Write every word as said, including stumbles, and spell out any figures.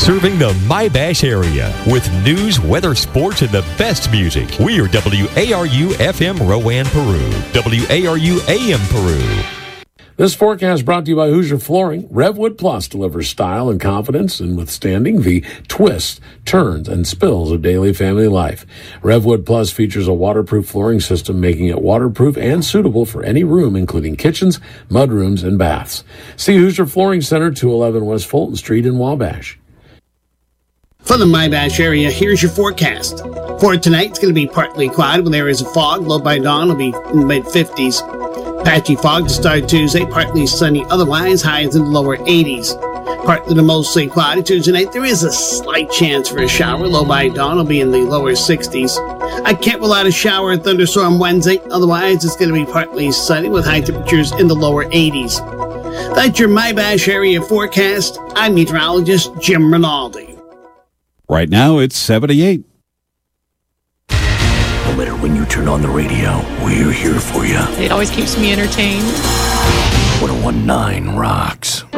Serving the Mybash area with news, weather, sports, and the best music. We are W A R U F M Rowan, Peru. W A R U A M Peru. This forecast brought to you by Hoosier Flooring. Revwood Plus delivers style and confidence in withstanding the twists, turns, and spills of daily family life. Revwood Plus features a waterproof flooring system, making it waterproof and suitable for any room, including kitchens, mudrooms, and baths. See Hoosier Flooring Center, two eleven West Fulton Street in Wabash. For the Mybash area, here's your forecast. For tonight, it's going to be partly cloudy with areas of fog. Low by dawn will be in the mid-fifties. Patchy fog to start Tuesday, partly sunny otherwise, highs in the lower eighties. Partly to mostly cloudy Tuesday night, there is a slight chance for a shower. Low by dawn will be in the lower sixties. I can't rule out a shower or thunderstorm Wednesday, otherwise it's going to be partly sunny with high temperatures in the lower eighties. That's your Mybash area forecast. I'm meteorologist Jim Rinaldi. Right now, it's seventy-eight. No matter when you turn on the radio, we're here for you. It always keeps me entertained. one oh one point nine rocks.